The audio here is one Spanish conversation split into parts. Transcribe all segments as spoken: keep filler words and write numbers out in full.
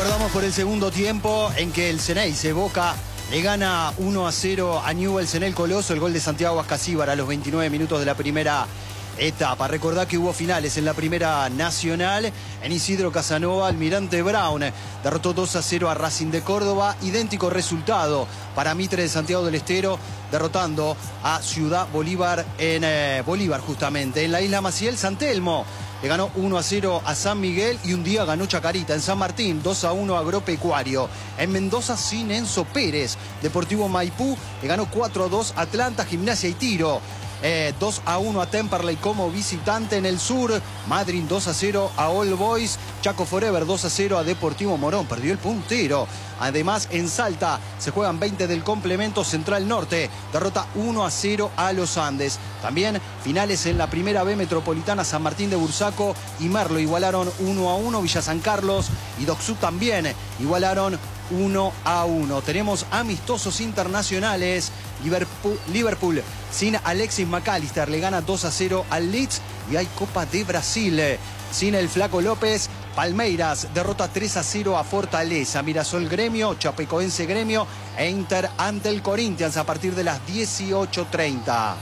Recordamos por el segundo tiempo en que el Xeneize Boca le gana uno a cero a Newell's en el Coloso. El gol de Santiago Ascasíbar a los veintinueve minutos de la primera etapa. Recordá que hubo finales en la primera nacional. En Isidro Casanova, Almirante Brown derrotó dos a cero a Racing de Córdoba. Idéntico resultado para Mitre de Santiago del Estero, derrotando a Ciudad Bolívar en eh, Bolívar justamente. En la Isla Maciel, San Telmo le ganó uno a cero a San Miguel y un día ganó Chacarita. En San Martín, dos a uno a Agropecuario. En Mendoza, sin Enzo Pérez. Deportivo Maipú le ganó cuatro a dos a Atlanta, Gimnasia y Tiro. Eh, dos a uno a Temperley como visitante. En el sur, Madryn dos a cero a All Boys. Chaco Forever dos a cero a Deportivo Morón, perdió el puntero. Además, en Salta se juegan veinte del complemento. Central Norte derrota uno a cero a Los Andes. También finales en la primera B Metropolitana. San Martín de Bursaco y Merlo igualaron uno a uno. Villa San Carlos y Docsú también igualaron uno a uno. Tenemos amistosos internacionales. Liverpool, Liverpool sin Alexis McAllister le gana dos a cero al Leeds. Y hay Copa de Brasil sin el Flaco López. Palmeiras derrota tres a cero a Fortaleza. Mirasol Gremio, Chapecoense Gremio e Inter ante el Corinthians a partir de las dieciocho treinta.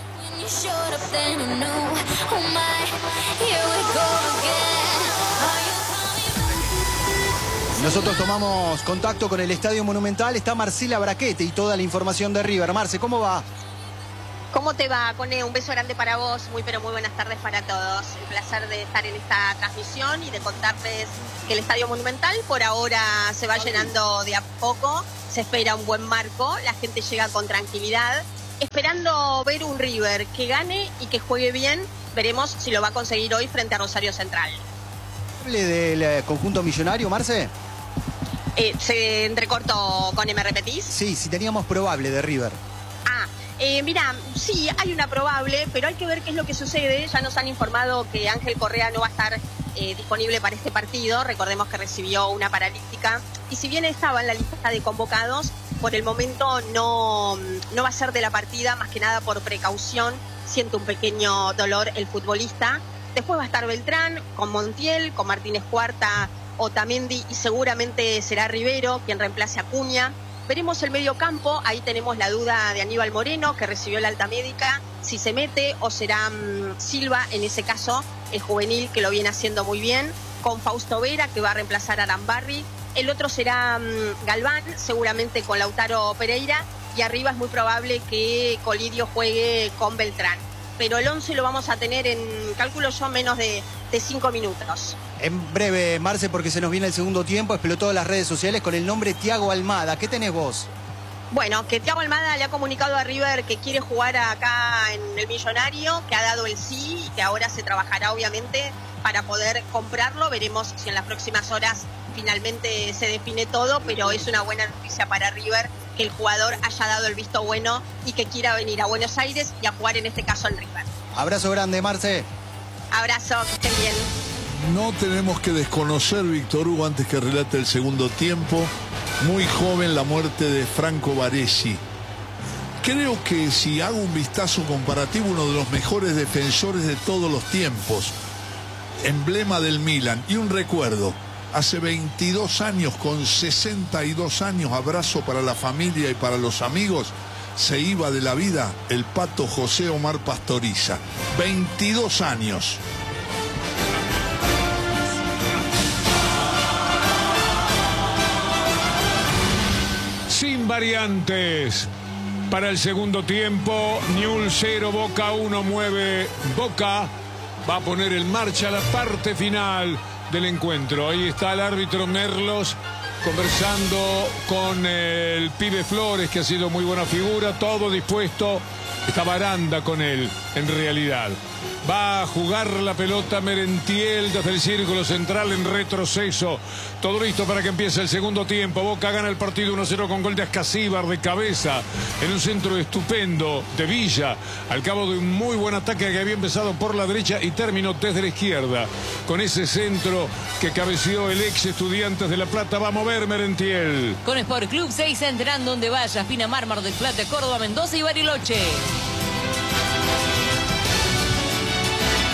Nosotros tomamos contacto con el Estadio Monumental. Está Marcela Brachetti y toda la información de River. Marce, ¿cómo va? ¿Cómo te va, Cone? Un beso grande para vos, muy pero muy buenas tardes para todos. El placer de estar en esta transmisión y de contarles que el Estadio Monumental por ahora se va llenando de a poco. Se espera un buen marco, la gente llega con tranquilidad, esperando ver un River que gane y que juegue bien. Veremos si lo va a conseguir hoy frente a Rosario Central. ¿Hable del eh, conjunto millonario, Marce? Eh, ¿Se entrecortó, Cone? ¿Me repetís? Sí, sí teníamos probable de River. Ah, eh, mira, sí, hay una probable, pero hay que ver qué es lo que sucede. Ya nos han informado que Ángel Correa no va a estar eh, disponible para este partido. Recordemos que recibió una paralítica. Y si bien estaba en la lista de convocados, por el momento no, no va a ser de la partida, más que nada por precaución. Siente un pequeño dolor el futbolista. Después va a estar Beltrán, con Montiel, con Martínez Cuarta, Otamendi y seguramente será Rivero quien reemplace a Acuña. Veremos el medio campo, ahí tenemos la duda de Aníbal Moreno, que recibió la alta médica, si se mete o será um, Silva, en ese caso, el juvenil que lo viene haciendo muy bien, con Fausto Vera, que va a reemplazar a Arambarri. El otro será um, Galván, seguramente con Lautaro Pereira, y arriba es muy probable que Colidio juegue con Beltrán. Pero el once lo vamos a tener en, cálculo yo, menos de, de cinco minutos. En breve, Marce, porque se nos viene el segundo tiempo, explotó las redes sociales con el nombre Thiago Almada. ¿Qué tenés vos? Bueno, que Thiago Almada le ha comunicado a River que quiere jugar acá en el Millonario, que ha dado el sí y que ahora se trabajará obviamente para poder comprarlo. Veremos si en las próximas horas finalmente se define todo, pero es una buena noticia para River que el jugador haya dado el visto bueno y que quiera venir a Buenos Aires y a jugar en este caso en River. Abrazo grande, Marce. Abrazo, que estén bien. No tenemos que desconocer, Víctor Hugo, antes que relate el segundo tiempo, muy joven la muerte de Franco Baresi. Creo que si hago un vistazo comparativo, uno de los mejores defensores de todos los tiempos, emblema del Milan. Y un recuerdo, hace veintidós años, con sesenta y dos años, abrazo para la familia y para los amigos, se iba de la vida el Pato José Omar Pastoriza. veintidós años. Sin variantes. Para el segundo tiempo, Newell's cero, Boca uno, mueve Boca. Va a poner en marcha la parte final del encuentro. Ahí está el árbitro Merlos conversando con el pibe Flores, que ha sido muy buena figura, todo dispuesto. Está Baranda con él, en realidad. Va a jugar la pelota Merentiel desde el círculo central en retroceso. Todo listo para que empiece el segundo tiempo. Boca gana el partido uno a cero con gol de Ascasíbar de cabeza en un centro estupendo de Villa, al cabo de un muy buen ataque que había empezado por la derecha y terminó desde la izquierda. Con ese centro que cabeció el ex Estudiantes de La Plata, va a mover Merentiel. Con Sport Club seis entrando donde vaya, Pinamar, Mar del Plata, Córdoba, Mendoza y Bariloche.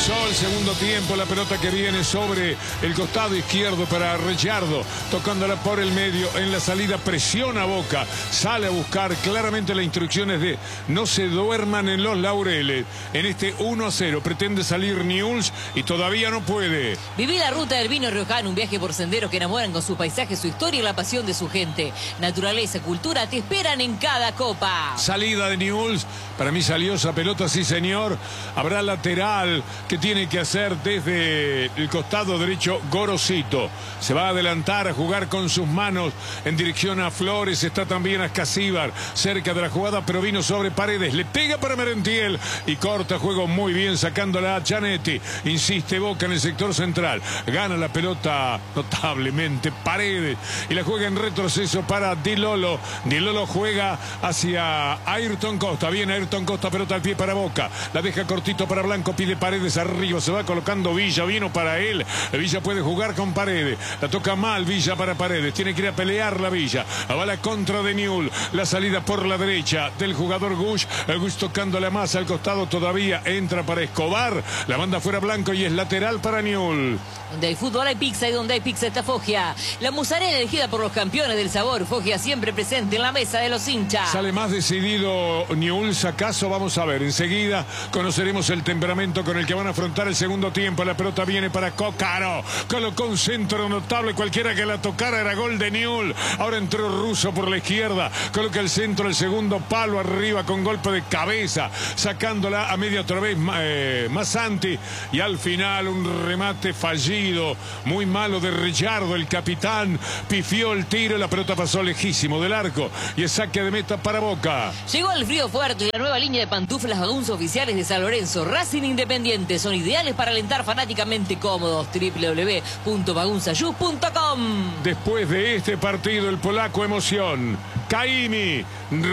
Comenzó el segundo tiempo, la pelota que viene sobre el costado izquierdo para Richardo, tocándola por el medio, en la salida presiona Boca, sale a buscar, claramente las instrucciones de no se duerman en los laureles, en este uno a cero, pretende salir Newell's y todavía no puede. Viví la ruta del vino riojano, un viaje por senderos que enamoran con su paisaje, su historia y la pasión de su gente. Naturaleza, cultura, te esperan en cada copa. Salida de Newell's, para mí salió esa pelota, sí señor, habrá lateral que tiene que hacer desde el costado derecho Gorosito. Se va a adelantar a jugar con sus manos en dirección a Flores. Está también Ascasíbar cerca de la jugada, pero vino sobre Paredes. Le pega para Merentiel y corta juego muy bien sacándola a Gianetti. Insiste Boca en el sector central. Gana la pelota notablemente Paredes y la juega en retroceso para Di Lolo. Di Lolo juega hacia Ayrton Costa. Viene Ayrton Costa, pelota al pie para Boca. La deja cortito para Blanco, pide Paredes arriba, se va colocando Villa, vino para él. Villa puede jugar con Paredes. La toca mal Villa para Paredes. Tiene que ir a pelear la Villa. Va la contra de Newell's. La salida por la derecha del jugador Gush. Gush tocando la masa al costado todavía. Entra para Escobar. La manda fuera Blanco y es lateral para Newell's. Donde hay fútbol hay pizza y donde hay pizza está Foggia. La musarela elegida por los campeones del sabor. Foggia siempre presente en la mesa de los hinchas. Sale más decidido Newell's, acaso, vamos a ver. Enseguida conoceremos el temperamento con el que van a afrontar el segundo tiempo. La pelota viene para Cócaro. Colocó un centro notable. Cualquiera que la tocara era gol de Newell's. Ahora entró Russo por la izquierda. Coloca el centro, el segundo palo arriba con golpe de cabeza. Sacándola a media otra vez eh, Massanti. Y al final un remate fallido. Muy malo de Richardo, el capitán. Pifió el tiro. La pelota pasó lejísimo del arco. Y es saque de meta para Boca. Llegó el frío fuerte y la nueva línea de pantuflas Bagunza oficiales de San Lorenzo. Racing Independiente son ideales para alentar fanáticamente cómodos. doble u doble u doble u punto bagunzayú punto com. Después de este partido, el polaco emoción. Caimi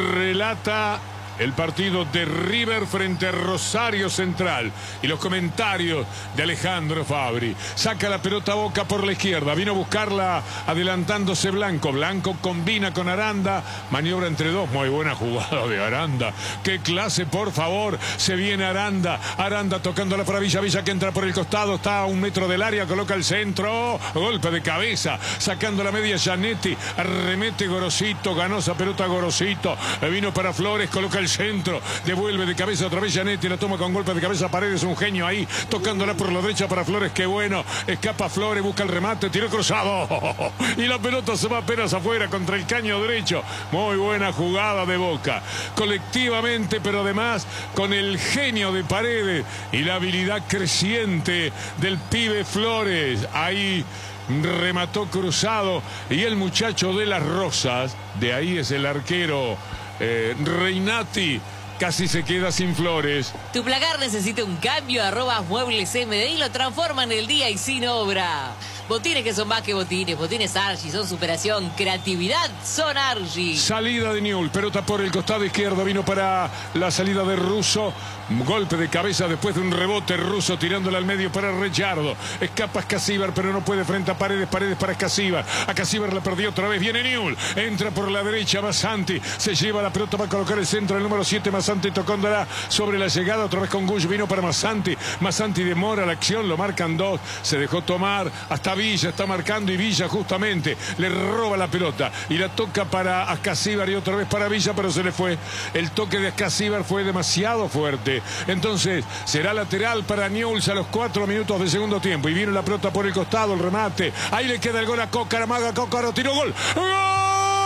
relata el partido de River frente a Rosario Central y los comentarios de Alejandro Fabri. Saca la pelota a Boca por la izquierda, vino a buscarla adelantándose Blanco. Blanco combina con Aranda, maniobra entre dos, muy buena jugada de Aranda. Qué clase, por favor. Se viene Aranda, Aranda tocándola para Villa, Villa que entra por el costado, está a un metro del área, coloca el centro, golpe de cabeza, sacando la media Gianetti, arremete Gorosito, ganó esa pelota Gorosito, vino para Flores, coloca el centro, devuelve de cabeza otra vez Gianetti, la toma con golpe de cabeza Paredes, un genio ahí, tocándola por la derecha para Flores, qué bueno, escapa Flores, busca el remate, tiro cruzado, y la pelota se va apenas afuera contra el caño derecho. Muy buena jugada de Boca, colectivamente, pero además con el genio de Paredes y la habilidad creciente del pibe Flores, ahí remató cruzado, y el muchacho de las Rosas, de ahí es el arquero Eh, Reinati, casi se queda sin Flores. Tu placar necesita un cambio, arroba muebles M D y lo transforma en el día y sin obra. Botines que son más que botines, botines Argy, son superación, creatividad, son Argy. Salida de Newell's, pelota por el costado izquierdo, vino para la salida de Russo, golpe de cabeza después de un rebote, Russo tirándola al medio para Richardo, escapa Ascasíbar pero no puede frente a Paredes, Paredes para Ascasíbar, Ascasíbar la perdió otra vez, viene Newell's, entra por la derecha Massanti, se lleva la pelota para colocar el centro, el número siete Massanti tocándola sobre la llegada, otra vez con Gush, vino para Massanti, Massanti demora la acción, lo marcan dos, se dejó tomar, hasta Villa está marcando y Villa justamente le roba la pelota y la toca para Ascasíbar y otra vez para Villa, pero se le fue. El toque de Ascasíbar fue demasiado fuerte. Entonces será lateral para Newell's a los cuatro minutos del segundo tiempo y viene la pelota por el costado, el remate. Ahí le queda el gol a Cócaro, amaga Cócaro, tiró gol. ¡Gol!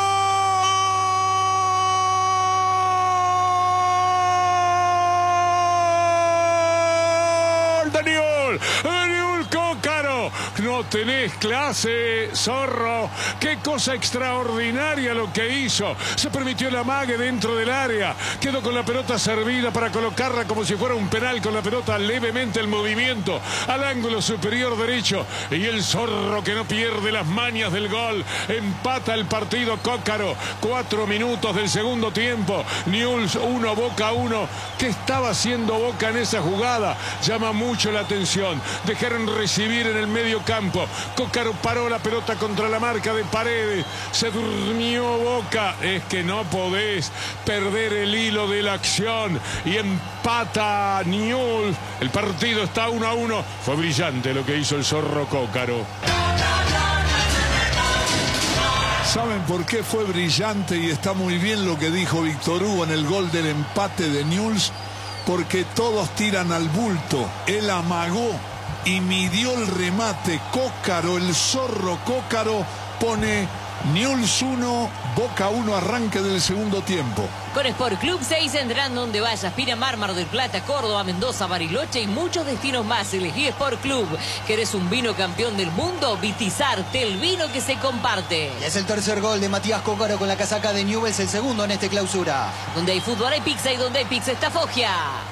Daniel, Daniel Cócaro, no tenés clase, zorro. Qué cosa extraordinaria lo que hizo. Se permitió el amague dentro del área, quedó con la pelota servida para colocarla como si fuera un penal, con la pelota levemente el movimiento al ángulo superior derecho, y el zorro que no pierde las mañas del gol. Empata el partido Cócaro, cuatro minutos del segundo tiempo. Newell's uno, Boca uno. ¿Qué estaba haciendo Boca en esa jugada? Llama mucho la atención. Dejaron recibir en el medio campo, Blanco. Cócaro paró la pelota contra la marca de Paredes. Se durmió Boca. Es que no podés perder el hilo de la acción. Y empata Newell's. El partido está uno a uno. Fue brillante lo que hizo el zorro Cócaro. ¿Saben por qué fue brillante? Y está muy bien lo que dijo Víctor Hugo en el gol del empate de Newell's, porque todos tiran al bulto. Él amagó y midió el remate. Cócaro, el zorro Cócaro, pone Newell's uno, Boca uno, arranque del segundo tiempo. Con Sport Club seis vendrán donde vayas. Pinamar, Mar del Plata, Córdoba, Mendoza, Bariloche y muchos destinos más. Elegí Sport Club. ¿Querés un vino campeón del mundo? Vitizarte, el vino que se comparte. Y es el tercer gol de Matías Cócaro con la casaca de Newell's, el segundo en este clausura. Donde hay fútbol hay pizza y donde hay pizza está Foggia.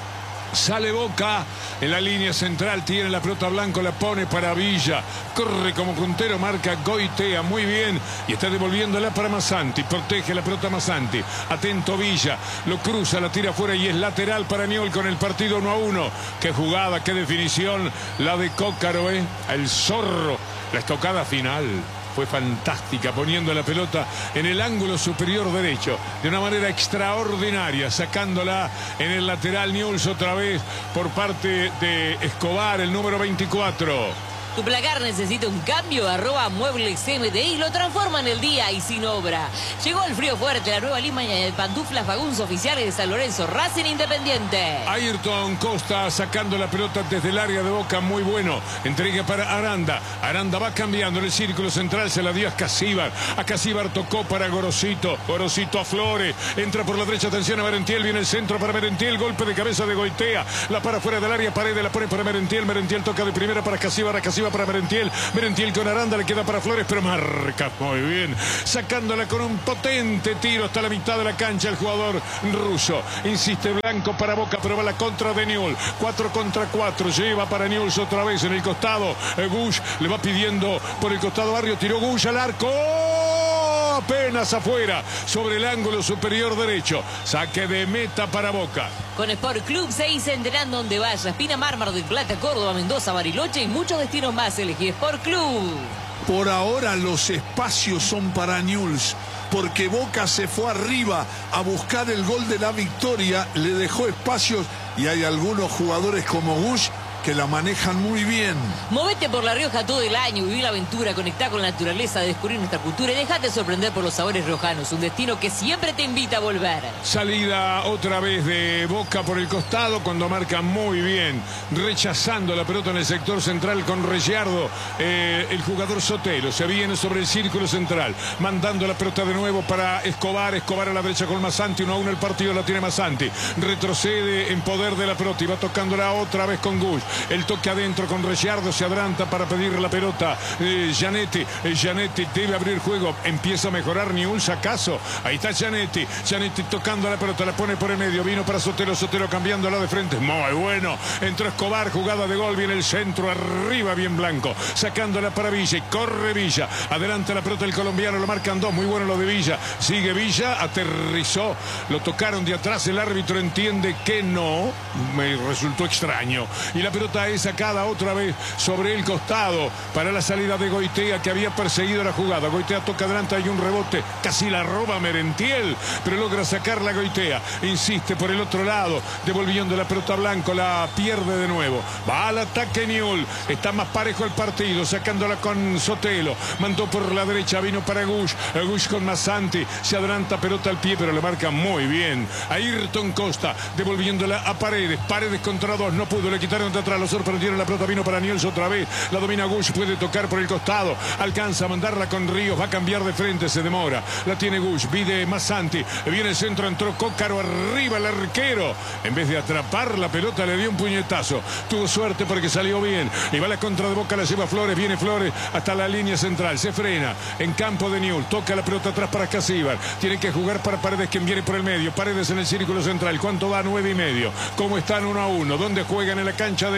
Sale Boca en la línea central, tiene la pelota Blanco, la pone para Villa, corre como puntero, marca Goitea, muy bien, y está devolviéndola para Massanti, protege la pelota Massanti, atento Villa, lo cruza, la tira afuera y es lateral para Newell's con el partido uno a uno. Qué jugada, qué definición la de Cócaro, eh, el zorro, la estocada final fue fantástica, poniendo la pelota en el ángulo superior derecho de una manera extraordinaria, sacándola en el lateral Newell's otra vez por parte de Escobar, el número veinticuatro. Tu placar necesita un cambio, arroba Muebles M D I, lo transforma en el día y sin obra. Llegó el frío fuerte, la nueva línea de pantuflas Fagunz oficiales de San Lorenzo, Racing Independiente. Ayrton Costa sacando la pelota desde el área de Boca, muy bueno. Entrega para Aranda. Aranda va cambiando en el círculo central, se la dio a Casíbar. A Casíbar tocó para Gorosito. Gorosito a Flores. Entra por la derecha, atención a Merentiel, viene el centro para Merentiel, golpe de cabeza de Goitea. La para fuera del área, Paredes la pone para Merentiel. Merentiel toca de primera para Casíbar, a Casíbar para Merentiel, Merentiel con Aranda, le queda para Flores, pero marca muy bien, sacándola con un potente tiro hasta la mitad de la cancha el jugador ruso. Insiste Blanco para Boca, pero va la contra de Newell's, cuatro contra cuatro, lleva para Newell's otra vez en el costado. Gush le va pidiendo por el costado Barrio, tiró Gush al arco, apenas afuera, sobre el ángulo superior derecho, saque de meta para Boca. Con Sport Club seis enterán donde vayas. Pinamar, Mar del Plata, Córdoba, Mendoza, Bariloche y muchos destinos más. Elegí Sport Club. Por ahora los espacios son para Newell's, porque Boca se fue arriba a buscar el gol de la victoria, le dejó espacios y hay algunos jugadores como Gush que la manejan muy bien. Movete por La Rioja todo el año, viví la aventura, conectá con la naturaleza, descubrir nuestra cultura y dejate sorprender por los sabores riojanos, un destino que siempre te invita a volver. Salida otra vez de Boca por el costado cuando marca muy bien, rechazando la pelota en el sector central con Regiardo, eh, el jugador Sotelo se viene sobre el círculo central, mandando la pelota de nuevo para Escobar, Escobar a la derecha con Massanti, uno a uno el partido la tiene Massanti, retrocede en poder de la pelota y va tocándola otra vez con Gush. El toque adentro con Regiardo, se adelanta para pedir la pelota eh, Gianetti, eh, Gianetti debe abrir juego, empieza a mejorar Newell's acaso, ahí está Gianetti, Gianetti tocando la pelota, la pone por el medio, vino para Sotelo, Sotelo cambiándola de frente, muy bueno, entró Escobar, jugada de gol, viene el centro, arriba bien Blanco, sacándola para Villa y corre Villa, adelante la pelota el colombiano, lo marcan dos, muy bueno lo de Villa, sigue Villa, aterrizó, lo tocaron de atrás, el árbitro entiende que no, me resultó extraño, y la pelota es sacada otra vez sobre el costado para la salida de Goitea, que había perseguido la jugada. Goitea toca adelante, hay un rebote, casi la roba Merentiel, pero logra sacarla Goitea, insiste por el otro lado, devolviendo la pelota a Blanco, la pierde de nuevo, va al ataque Newell's, está más parejo el partido, sacándola con Sotelo, mandó por la derecha, vino para Gush, Gush con Massanti, se adelanta, pelota al pie, pero le marca muy bien Ayrton Costa, devolviéndola a Paredes, Paredes contra dos, no pudo, le quitaron de atrás, lo sorprendieron, la pelota vino para Newell's otra vez, la domina Gush, puede tocar por el costado, alcanza a mandarla con Ríos, va a cambiar de frente, se demora, la tiene Gush, pide Massanti, viene el centro, entró Cócaro, arriba el arquero, en vez de atrapar la pelota le dio un puñetazo, tuvo suerte porque salió bien, y va la contra de Boca, la lleva Flores, viene Flores hasta la línea central, se frena en campo de Newell's, toca la pelota atrás para Casíbar, tiene que jugar para Paredes, quien viene por el medio, Paredes en el círculo central, ¿cuánto va? Nueve y medio, ¿cómo están uno a uno? ¿Dónde juegan? En la cancha de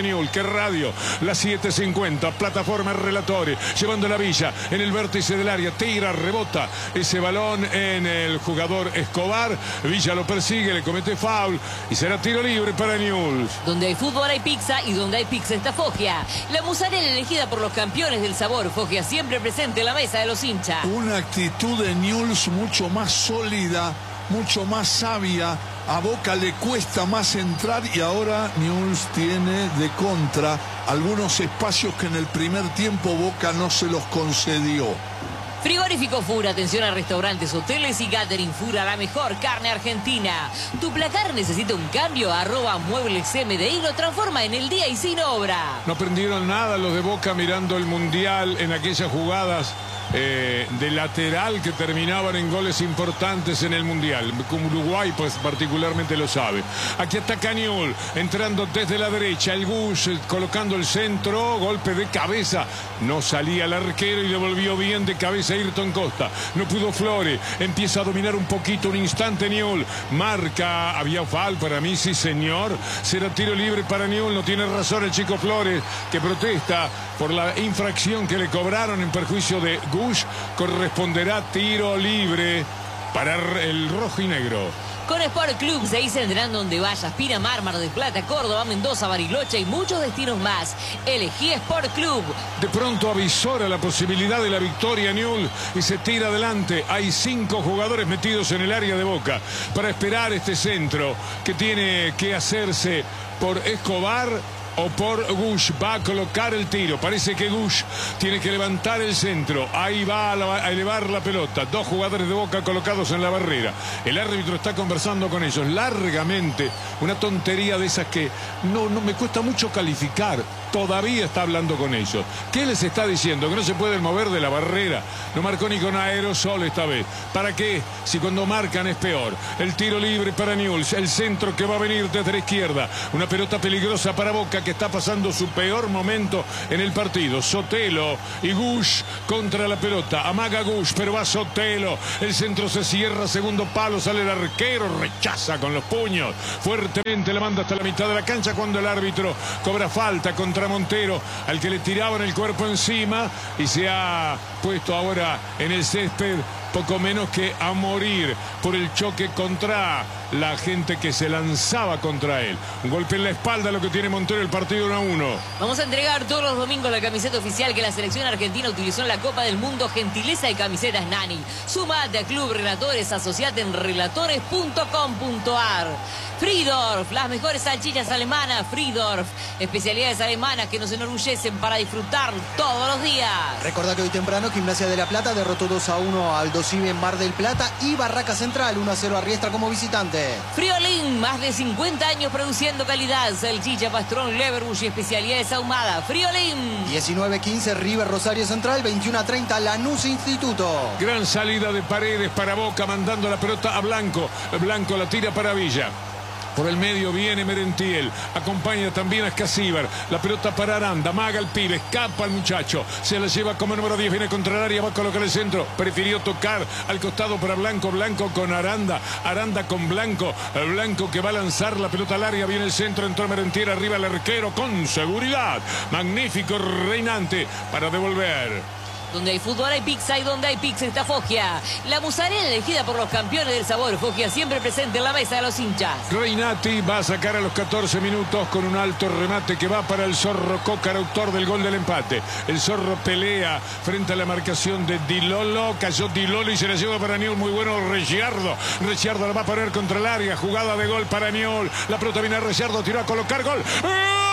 Newell's. ¿Qué radio? Las siete cincuenta, plataforma Relatore, llevando la Villa en el vértice del área, tira, rebota ese balón en el jugador Escobar. Villa lo persigue, le comete foul y será tiro libre para Newell's. Donde hay fútbol hay pizza y donde hay pizza está Foggia. La mozzarella elegida por los campeones del sabor. Foggia siempre presente en la mesa de los hinchas. Una actitud de Newell's mucho más sólida, mucho más sabia. A Boca le cuesta más entrar y ahora Newell's tiene de contra algunos espacios que en el primer tiempo Boca no se los concedió. Frigorífico Fura, atención a restaurantes, hoteles y catering. Fura, la mejor carne argentina. ¿Tu placar necesita un cambio? Arroba Muebles M D I lo transforma en el día y sin obra. No aprendieron nada los de Boca mirando el Mundial en aquellas jugadas eh, de lateral que terminaban en goles importantes en el Mundial. Como Uruguay pues particularmente lo sabe. Aquí ataca Newell's, entrando desde la derecha. El Gus eh, colocando el centro, golpe de cabeza. No salía el arquero y devolvió bien de cabeza Ayrton Costa. No pudo Flores. Empieza a dominar un poquito, un instante Newell's. Marca, había foul para mí, sí señor. Será tiro libre para Newell's. No tiene razón el chico Flores, que protesta por la infracción que le cobraron en perjuicio de Gus. Corresponderá tiro libre para el rojo y negro. Con Sport Club se centrarán donde vayas. Pinamar, Mar del Plata, Córdoba, Mendoza, Bariloche y muchos destinos más. Elegí Sport Club. De pronto avisora la posibilidad de la victoria Newell's y se tira adelante. Hay cinco jugadores metidos en el área de Boca para esperar este centro que tiene que hacerse por Escobar o por Gush. Va a colocar el tiro. Parece que Gush tiene que levantar el centro. Ahí va a, la, a elevar la pelota. Dos jugadores de Boca colocados en la barrera. El árbitro está conversando con ellos largamente. Una tontería de esas que no, no me cuesta mucho calificar. Todavía está hablando con ellos. ¿Qué les está diciendo? Que no se pueden mover de la barrera. No marcó ni con aerosol esta vez. ¿Para qué? Si cuando marcan es peor. El tiro libre para Newell's. El centro que va a venir desde la izquierda. Una pelota peligrosa para Boca, que está pasando su peor momento en el partido. Sotelo y Gush contra la pelota. Amaga Gush, pero va Sotelo. El centro se cierra, segundo palo, sale el arquero, rechaza con los puños. Fuertemente la manda hasta la mitad de la cancha cuando el árbitro cobra falta contra Montero, al que le tiraban el cuerpo encima y se ha puesto ahora en el césped poco menos que a morir por el choque contra la gente que se lanzaba contra él. Un golpe en la espalda lo que tiene Montero, el partido uno a uno. Vamos a entregar todos los domingos la camiseta oficial que la selección argentina utilizó en la Copa del Mundo. Gentileza de Camisetas Nani. Sumate a Club Relatores, asociate en relatores punto com punto ar. Friedorf, las mejores salchichas alemanas. Friedorf, especialidades alemanas que nos enorgullecen para disfrutar todos los días. Recordá que hoy temprano Gimnasia de La Plata derrotó dos a uno al Dosive en Mar del Plata y Barraca Central uno a cero a Riestra como visitante. Friolín, más de cincuenta años produciendo calidad. Salchicha, pastrón, leverbush y especialidades ahumadas. Friolín. diecinueve quince River Rosario Central, veintiuno a treinta Lanús Instituto. Gran salida de Paredes para Boca, mandando la pelota a Blanco. Blanco la tira para Villa. Por el medio viene Merentiel, acompaña también a Escasíbar, la pelota para Aranda, maga el pibe, escapa el muchacho, se la lleva como número diez, viene contra el área, va a colocar el centro, prefirió tocar al costado para Blanco, Blanco con Aranda, Aranda con Blanco, el Blanco que va a lanzar la pelota al área, viene el centro, entró Merentiel, arriba el arquero con seguridad, magnífico Reinante para devolver. Donde hay fútbol hay pizza y donde hay pizza está Foggia. La mozzarella elegida por los campeones del sabor. Foggia siempre presente en la mesa de los hinchas. Reinati va a sacar a los catorce minutos con un alto remate que va para el Zorro Cócar, autor del gol del empate. El Zorro pelea frente a la marcación de Di Lolo. Cayó Di Lolo y se la lleva para Newell's. Muy bueno Ricciardo. Ricciardo la va a poner contra el área. Jugada de gol para Newell's. La pelota viene a Ricciardo. Tiró a colocar gol. ¡Eh!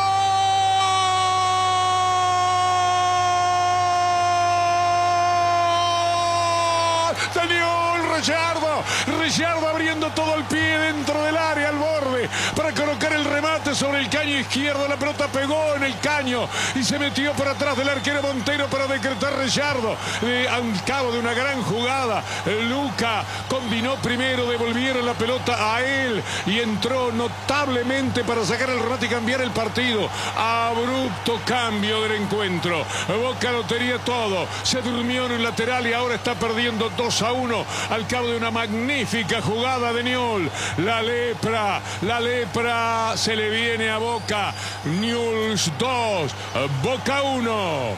Newell's, Ricciardo, Ricciardo abriendo todo el pie dentro del área al borde para colocar el remate sobre el caño izquierdo. La pelota pegó en el caño y se metió por atrás del arquero Montero para decretar Ricciardo. Eh, al cabo de una gran jugada, Luca combinó primero, devolvieron la pelota a él y entró notablemente para sacar el remate y cambiar el partido. Abrupto cambio del encuentro. Boca lo tenía todo, se durmió en el lateral y ahora está perdiendo dos a uno al cabo de una magnífica jugada de Newell's. La lepra, la lepra se le viene a Boca. Newell's dos, Boca uno.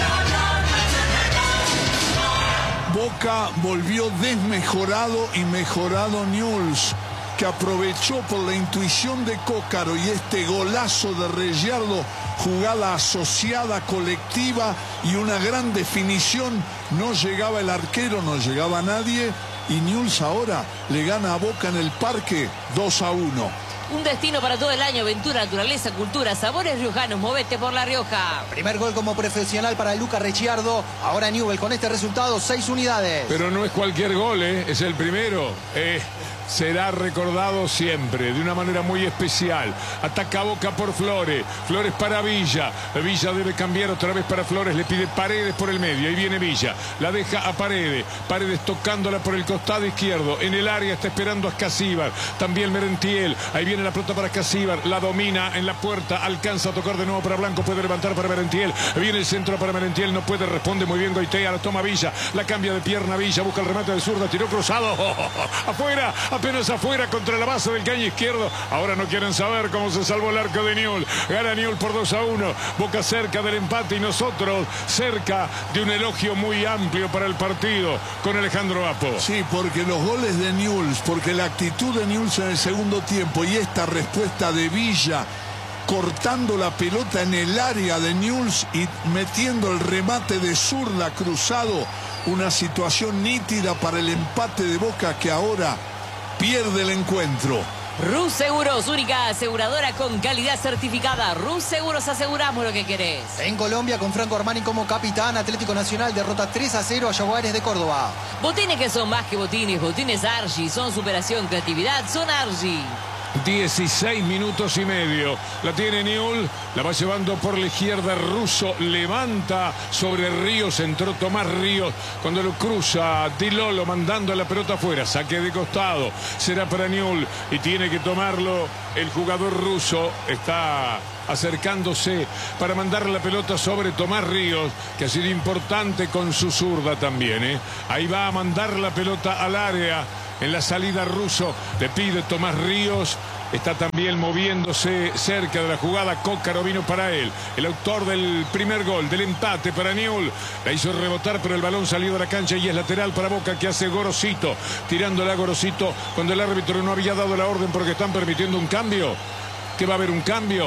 Boca volvió desmejorado y mejorado Newell's, que aprovechó por la intuición de Cócaro y este golazo de Regiardo, jugada asociada, colectiva y una gran definición. No llegaba el arquero, no llegaba nadie, y Newell's ahora le gana a Boca en el Parque dos a uno. Un destino para todo el año, aventura, naturaleza, cultura, sabores riojanos. Movete por La Rioja. Primer gol como profesional para Luca Regiardo. Ahora Newell's con este resultado, seis unidades. Pero no es cualquier gol, ¿eh? Es el primero. Eh, será recordado siempre, de una manera muy especial. Ataca Boca por Flores. Flores para Villa. Villa debe cambiar otra vez para Flores. Le pide Paredes por el medio. Ahí viene Villa. La deja a Paredes. Paredes tocándola por el costado izquierdo. En el área está esperando a Escasíbar. También Merentiel. Ahí viene la pelota para Escasíbar. La domina en la puerta. Alcanza a tocar de nuevo para Blanco. Puede levantar para Merentiel. Viene el centro para Merentiel. No puede. Responde muy bien Goitea. La toma Villa. La cambia de pierna Villa. Busca el remate de zurda. Tiró cruzado. Oh, oh, oh. Afuera. Apenas afuera contra la base del caño izquierdo. Ahora no quieren saber cómo se salvó el arco de Newell's. Gana Newell's por dos a uno. Boca cerca del empate y nosotros cerca de un elogio muy amplio para el partido con Alejandro Apo. Sí, porque los goles de Newell's, porque la actitud de Newell's en el segundo tiempo y esta respuesta de Villa cortando la pelota en el área de Newell's y metiendo el remate de zurda cruzado. Una situación nítida para el empate de Boca, que ahora pierde el encuentro. Rus Seguros, única aseguradora con calidad certificada. Rus Seguros, aseguramos lo que querés. En Colombia, con Franco Armani como capitán, Atlético Nacional derrota tres a cero a Jaguares de Córdoba. Botines que son más que botines. Botines Argy, son superación, creatividad, son Argy. dieciséis minutos y medio. La tiene Newell's, la va llevando por la izquierda. Russo levanta sobre Ríos. Entró Tomás Ríos cuando lo cruza Di Lolo, mandando la pelota afuera. Saque de costado. Será para Newell's y tiene que tomarlo el jugador ruso. Está acercándose para mandar la pelota sobre Tomás Ríos, que ha sido importante con su zurda también, ¿eh? Ahí va a mandar la pelota al área. En la salida Russo le pide Tomás Ríos. Está también moviéndose cerca de la jugada. Cócaro vino para él. El autor del primer gol, del empate para Newell's. La hizo rebotar, pero el balón salió de la cancha y es lateral para Boca, que hace Gorosito. Tirándole a Gorosito cuando el árbitro no había dado la orden porque están permitiendo un cambio. ¿Que va a haber un cambio?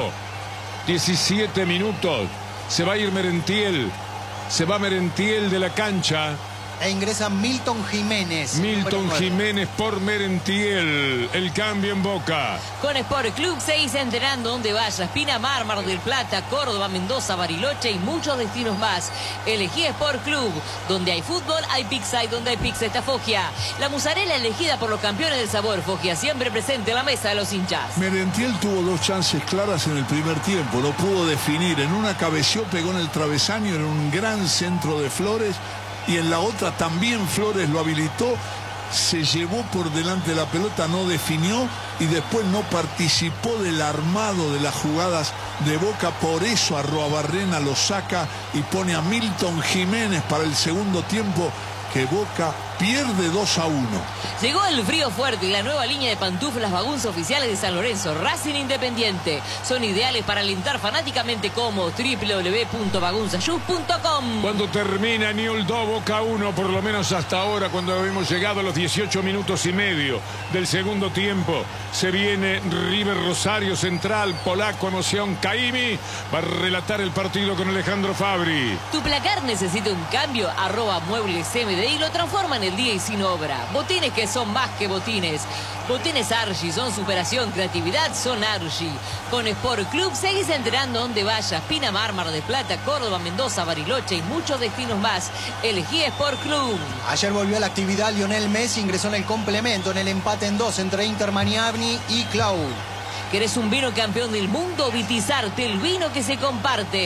diecisiete minutos. Se va a ir Merentiel. Se va Merentiel de la cancha. E ingresa Milton Jiménez. Milton Jiménez por Merentiel. El cambio en Boca. Con Sport Club seguís entrenando donde vayas. Pinamar, Mar del Plata, Córdoba, Mendoza, Bariloche y muchos destinos más. Elegí Sport Club. Donde hay fútbol, hay pizza, y donde hay pizza está Foggia. La musarela elegida por los campeones del sabor. Foggia, siempre presente en la mesa de los hinchas. Merentiel tuvo dos chances claras en el primer tiempo. No pudo definir. En una cabeció, pegó en el travesaño, en un gran centro de Flores. Y en la otra también Flores lo habilitó, se llevó por delante la pelota, no definió y después no participó del armado de las jugadas de Boca. Por eso Arruabarrena lo saca y pone a Milton Jiménez para el segundo tiempo, que Boca pierde dos a uno. Llegó el frío fuerte y la nueva línea de pantuflas Bagunza oficiales de San Lorenzo, Racing Independiente. Son ideales para alentar fanáticamente como doble u doble u doble u punto bagunza shoes punto com. Cuando termina Newell's dos, Boca uno, por lo menos hasta ahora, cuando hemos llegado a los dieciocho minutos y medio del segundo tiempo, se viene River Rosario Central, polaco, emoción, Caimi va a relatar el partido con Alejandro Fabri. Tu placar necesita un cambio, arroba muebles M D y lo transforma en el día y sin obra. Botines que son más que botines. Botines Argy, son superación, creatividad, son Argy. Con Sport Club seguís enterando donde vayas. Pinamar, Mar del Plata, Córdoba, Mendoza, Bariloche y muchos destinos más. Elegí Sport Club. Ayer volvió a la actividad Lionel Messi, ingresó en el complemento en el empate en dos entre Inter Miami y Cloud. ¿Querés un vino campeón del mundo? Vitizarte, el vino que se comparte.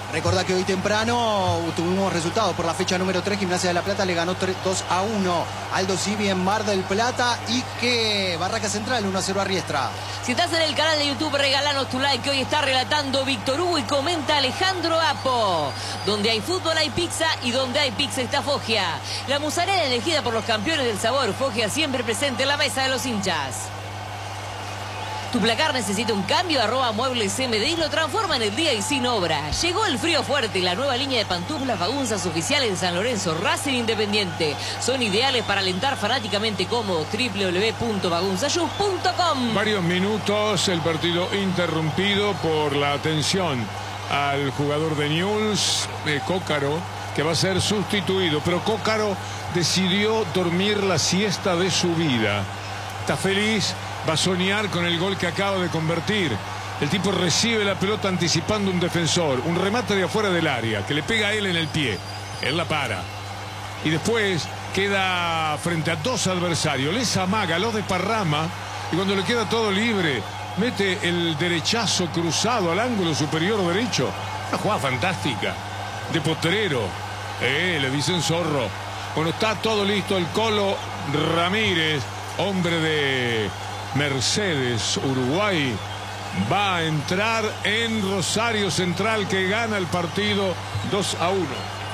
Recordá que hoy temprano tuvimos resultados por la fecha número tres. Gimnasia de La Plata le ganó dos a uno Aldo Civi en Mar del Plata. Y que Barraca Central uno a cero a Riestra. Si estás en el canal de YouTube, regalanos tu like, que hoy está relatando Víctor Hugo y comenta Alejandro Apo. Donde hay fútbol hay pizza y donde hay pizza está Foggia. La musarela elegida por los campeones del sabor. Foggia siempre presente en la mesa de los hinchas. Tu placar necesita un cambio, arroba Muebles M D y lo transforma en el día y sin obra. Llegó el frío fuerte y la nueva línea de pantuflas Bagunzas oficiales de San Lorenzo Racing Independiente. Son ideales para alentar fanáticamente cómodo. doble u doble u doble u punto bagunzayus punto com. Varios minutos, el partido interrumpido por la atención al jugador de Newell's, eh, Cócaro, que va a ser sustituido. Pero Cócaro decidió dormir la siesta de su vida. Está feliz. Va a soñar con el gol que acaba de convertir. El tipo recibe la pelota anticipando un defensor. Un remate de afuera del área que le pega a él en el pie. Él la para. Y después queda frente a dos adversarios. Les amaga, los desparrama. Y cuando le queda todo libre, mete el derechazo cruzado al ángulo superior derecho. Una jugada fantástica. De potrero. Eh, le dicen zorro. Bueno, está todo listo. El Colo Ramírez, hombre de Mercedes, Uruguay, va a entrar en Rosario Central, que gana el partido dos a uno.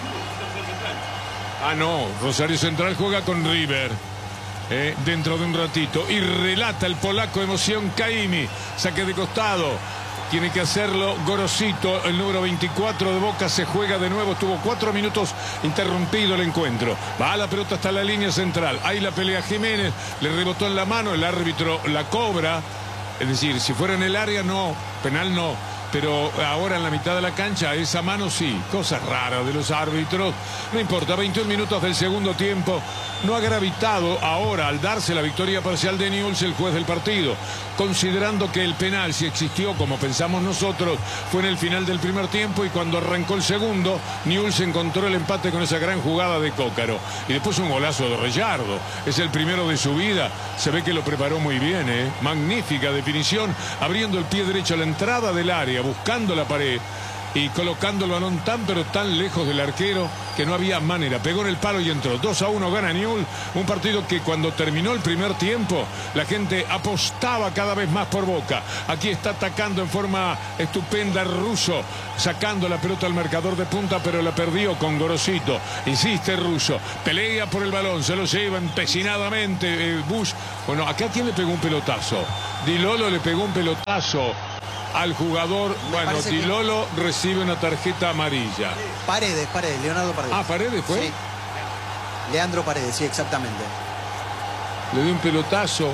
Ah, no, Rosario Central juega con River eh, dentro de un ratito. Y relata el polaco Emoción Caimi. Saque de costado. Tiene que hacerlo Gorosito, el número veinticuatro de Boca. Se juega de nuevo. Estuvo cuatro minutos interrumpido el encuentro. Va la pelota hasta la línea central. Ahí la pelea Jiménez. Le rebotó en la mano. El árbitro la cobra. Es decir, si fuera en el área, no. Penal no. Pero ahora en la mitad de la cancha, esa mano sí. Cosas raras de los árbitros. No importa, veintiún minutos del segundo tiempo. No ha gravitado ahora al darse la victoria parcial de Newell's el juez del partido, considerando que el penal, si existió como pensamos nosotros, fue en el final del primer tiempo, y cuando arrancó el segundo, Newell's encontró el empate con esa gran jugada de Cócaro. Y después un golazo de Rellardo. Es el primero de su vida. Se ve que lo preparó muy bien, ¿eh? Magnífica definición, abriendo el pie derecho a la entrada del área, buscando la pared y colocando el balón tan pero tan lejos del arquero que no había manera. Pegó en el palo y entró. dos a uno gana Newell's. Un partido que cuando terminó el primer tiempo la gente apostaba cada vez más por Boca. Aquí está atacando en forma estupenda Russo, sacando la pelota al marcador de punta, pero la perdió con Gorosito. Insiste Russo, pelea por el balón, se lo lleva empecinadamente eh, Bush. Bueno, acá ¿quién le pegó un pelotazo? Di Lolo le pegó un pelotazo al jugador. Bueno, Di Lolo que... recibe una tarjeta amarilla. Paredes, Paredes, Leonardo Paredes. Ah, Paredes fue. Sí. Leandro Paredes, sí, exactamente. Le dio un pelotazo.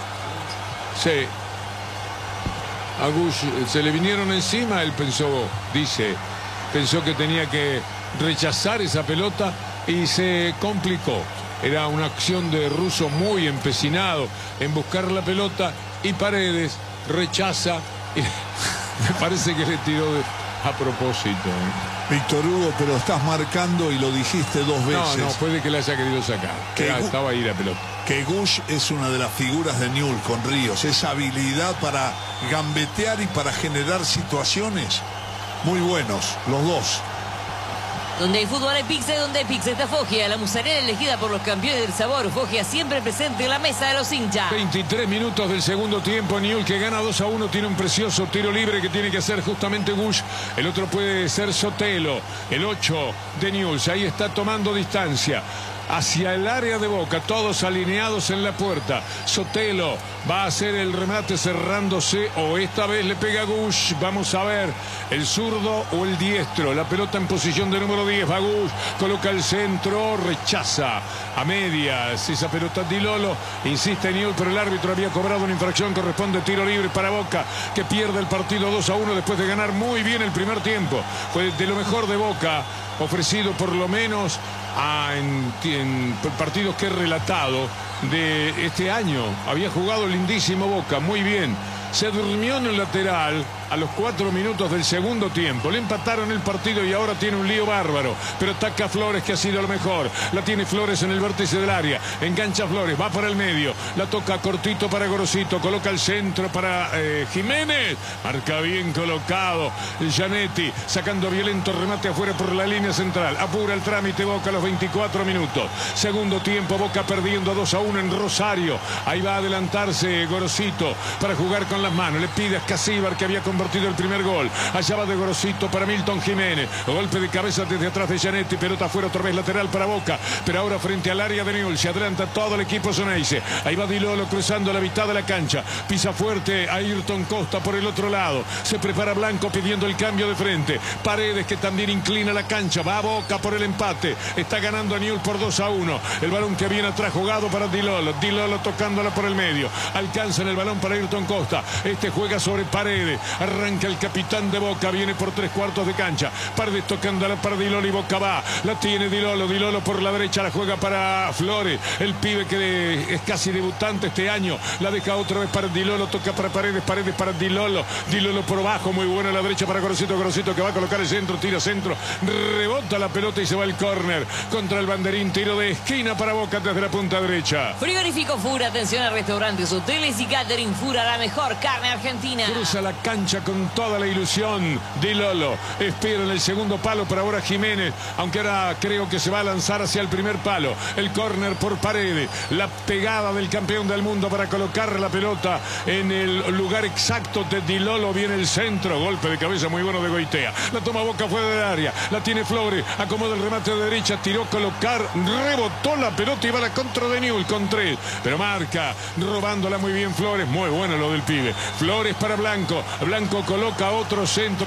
Sí. A Bush se le vinieron encima, él pensó, dice, pensó que tenía que rechazar esa pelota y se complicó. Era una acción de Russo muy empecinado en buscar la pelota, y Paredes rechaza. Y me parece que le tiró de, a propósito. ¿eh? Víctor Hugo, pero estás marcando y lo dijiste dos veces. No, no, puede que le haya querido sacar. Que Era, estaba ahí la pelota. Que Gush es una de las figuras de Newell's con Ríos. Esa habilidad para gambetear y para generar situaciones. Muy buenos, los dos. Donde hay fútbol hay pizza, y donde hay pizza está Foggia, la musarela elegida por los campeones del sabor. Foggia siempre presente en la mesa de los hinchas. veintitrés minutos del segundo tiempo. Newell's, que gana dos a uno, tiene un precioso tiro libre que tiene que hacer justamente Bush. El otro puede ser Sotelo, el ocho de Newell's. Ahí está tomando distancia hacia el área de Boca, todos alineados en la puerta. Sotelo va a hacer el remate cerrándose, o esta vez le pega a Gush. Vamos a ver, el zurdo o el diestro. La pelota en posición de número diez. Va Gush, coloca el centro, rechaza a medias esa pelota. Di Lolo, insiste Newell's, pero el árbitro había cobrado una infracción. Corresponde tiro libre para Boca, que pierde el partido dos a uno después de ganar muy bien el primer tiempo. Fue de lo mejor de Boca, ofrecido por lo menos a, en, en partidos que he relatado de este año. Había jugado lindísimo Boca, muy bien. Se durmió en el lateral a los cuatro minutos del segundo tiempo. Le empataron el partido y ahora tiene un lío bárbaro. Pero ataca a Flores, que ha sido lo mejor. La tiene Flores en el vértice del área. Engancha a Flores, va por el medio. La toca cortito para Gorosito. Coloca el centro para eh, Jiménez. Marca bien colocado Gianetti, sacando violento remate afuera por la línea central. Apura el trámite Boca a los veinticuatro minutos. Segundo tiempo, Boca perdiendo dos a uno en Rosario. Ahí va a adelantarse Gorosito para jugar con las manos. Le pide a Escasíbar, que había convertido el primer gol. Allá va de Gorosito para Milton Jiménez. Golpe de cabeza desde atrás de Gianetti. Pelota afuera, otra vez lateral para Boca. Pero ahora frente al área de Newell's. Se adelanta todo el equipo Ceneice. Ahí va Di Lolo cruzando la mitad de la cancha. Pisa fuerte a Ayrton Costa por el otro lado. Se prepara Blanco pidiendo el cambio de frente. Paredes, que también inclina la cancha. Va a Boca por el empate. Está ganando a Newell's por dos a uno. El balón que viene atrás jugado para Di Lolo. Di Lolo tocándola por el medio. Alcanza en el balón para Ayrton Costa. Este juega sobre Paredes. Arranca el capitán de Boca. Viene por tres cuartos de cancha. Paredes tocándola para Di Lolo y Boca va. La tiene Di Lolo. Di Lolo por la derecha. La juega para Flores. El pibe que es casi debutante este año. La deja otra vez para Di Lolo. Toca para Paredes. Paredes para Di Lolo. Di Lolo por abajo. Muy buena a la derecha para Gorosito. Gorosito que va a colocar el centro. Tira centro. Rebota la pelota y se va el córner. Contra el banderín. Tiro de esquina para Boca desde la punta derecha. Frigorífico Fura. Atención a restaurantes, hoteles y catering. Fura, la mejor carne argentina. Cruza la cancha con toda la ilusión. Di Lolo espera en el segundo palo para ahora Jiménez. Aunque ahora creo que se va a lanzar hacia el primer palo. El córner por Paredes. La pegada del campeón del mundo para colocar la pelota en el lugar exacto de Di Lolo. Viene el centro. Golpe de cabeza muy bueno de Goitea. La toma Boca fuera del área. La tiene Flores. Acomoda el remate de derecha. Tiró colocar. Rebotó la pelota y va a la contra de Newell's con tres. Pero marca. Robándola muy bien Flores. Muy bueno lo del pibe. Flores para Blanco. Blanco coloca otro centro.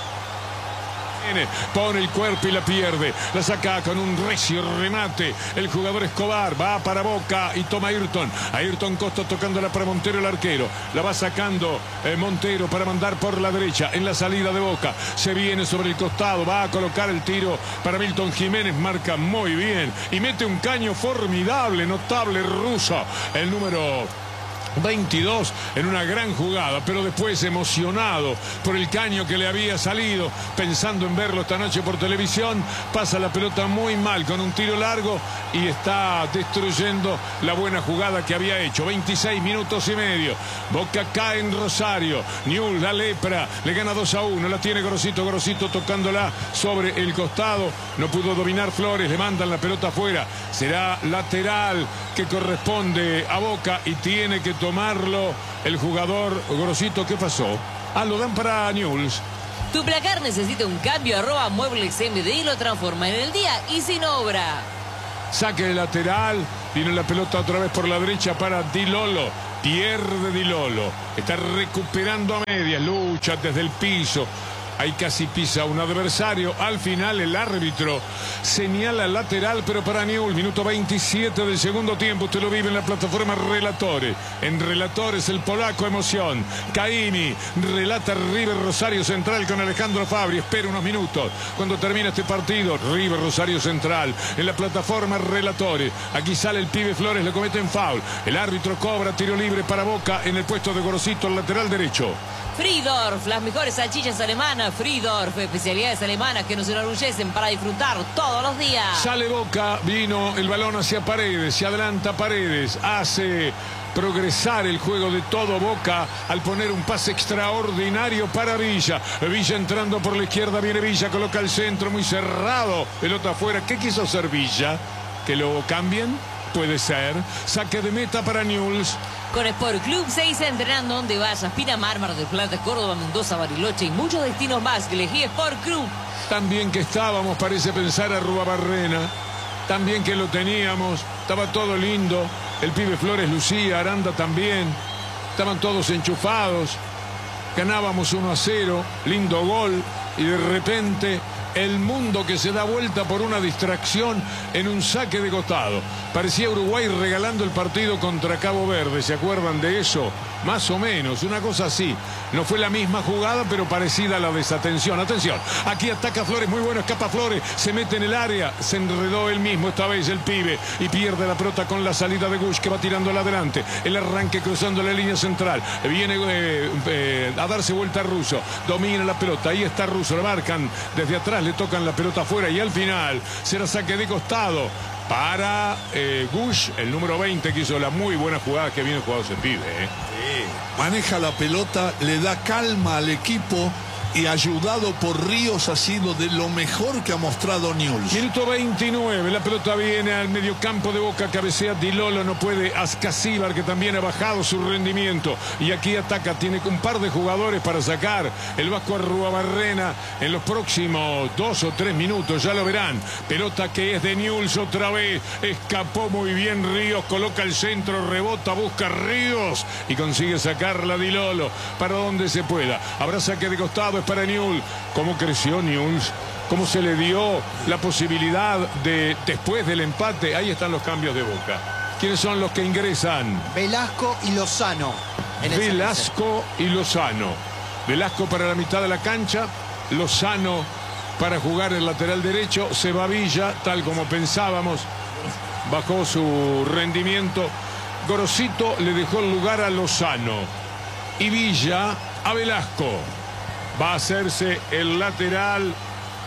Pone el cuerpo y la pierde. La saca con un recio remate el jugador Escobar. Va para Boca y toma Ayrton. Ayrton Costa tocándola para Montero, el arquero. La va sacando eh, Montero para mandar por la derecha en la salida de Boca. Se viene sobre el costado. Va a colocar el tiro para Milton Jiménez. Marca muy bien y mete un caño formidable, notable ruso. El número veintidós en una gran jugada, pero después emocionado por el caño que le había salido, pensando en verlo esta noche por televisión, pasa la pelota muy mal con un tiro largo y está destruyendo la buena jugada que había hecho. veintiséis minutos y medio. Boca cae en Rosario. Newell's, la lepra, le gana dos a uno. La tiene Gorosito. Gorosito tocándola sobre el costado. No pudo dominar Flores. Le mandan la pelota afuera. Será lateral que corresponde a Boca y tiene que tomarlo el jugador Gorosito. ¿Qué pasó? Ah, lo dan para Newell's. Tu placar necesita un cambio. Arroba Muebles M D y lo transforma en el día y sin obra. Saque de lateral. Viene la pelota otra vez por la derecha para Di Lolo. Pierde Di Lolo. Está recuperando a medias. Lucha desde el piso. Ahí casi pisa un adversario. Al final el árbitro señala lateral, pero para Newell's. Minuto veintisiete del segundo tiempo. Usted lo vive en la plataforma Relatores. En Relatores el polaco emoción. Caini relata River Rosario Central con Alejandro Fabri. Espera unos minutos. Cuando termina este partido, River Rosario Central en la plataforma Relatores. Aquí sale el pibe Flores, le cometen foul. El árbitro cobra tiro libre para Boca en el puesto de Gorosito, el lateral derecho. Friedorf, las mejores salchichas alemanas. Friedorf, especialidades alemanas que nos enorgullecen para disfrutar todos los días. Sale Boca, vino el balón hacia Paredes, se adelanta Paredes, hace progresar el juego de todo Boca al poner un pase extraordinario para Villa. Villa entrando por la izquierda, viene Villa, coloca el centro muy cerrado, pelota afuera. ¿Qué quiso hacer Villa? ¿Que lo cambien? Puede ser. Saque de meta para Newell's. Con Sport Club seis entrenando donde vayas. Pinamar, Mar del Plata, Córdoba, Mendoza, Bariloche y muchos destinos más. Elegí Sport Club. También que estábamos, parece pensar a Rubabarrena. También que lo teníamos. Estaba todo lindo. El pibe Flores lucía, Aranda también. Estaban todos enchufados. Ganábamos uno a cero. Lindo gol. Y de repente el mundo que se da vuelta por una distracción en un saque de costado. Parecía Uruguay regalando el partido contra Cabo Verde. ¿Se acuerdan de eso? más o menos, una cosa así. No fue la misma jugada, pero parecida a la desatención. Atención, aquí ataca Flores, muy bueno, escapa Flores, se mete en el área, se enredó él mismo, esta vez el pibe, y pierde la pelota con la salida de Gush, que va tirándola adelante, el arranque cruzando la línea central, viene eh, eh, a darse vuelta a Russo, domina la pelota, ahí está Russo, lo marcan desde atrás, le tocan la pelota afuera, y al final será saque de costado para eh, Gush, el número veinte, que hizo la muy buena jugada que viene jugado ese pibe. ¿eh? Sí. Maneja la pelota, le da calma al equipo y ayudado por Ríos ha sido de lo mejor que ha mostrado Newell's. Minuto veintinueve, la pelota viene al mediocampo de Boca, cabecea Di Lolo, no puede Ascasíbar, que también ha bajado su rendimiento, y aquí ataca, tiene un par de jugadores para sacar el Vasco Arruabarrena en los próximos dos o tres minutos, ya lo verán. Pelota que es de Newell's otra vez, escapó muy bien Ríos, coloca el centro, rebota, busca Ríos y consigue sacarla Di Lolo para donde se pueda. Habrá saque de costado para Newell's. ¿Cómo creció Newell's? ¿Cómo se le dio la posibilidad de, después del empate? Ahí están los cambios de Boca. ¿Quiénes son los que ingresan? Velasco y Lozano. Velasco y Lozano. Velasco para la mitad de la cancha, Lozano para jugar el lateral derecho. Se va Villa, tal como pensábamos, bajó su rendimiento. Gorosito le dejó el lugar a Lozano y Villa a Velasco. Va a hacerse el lateral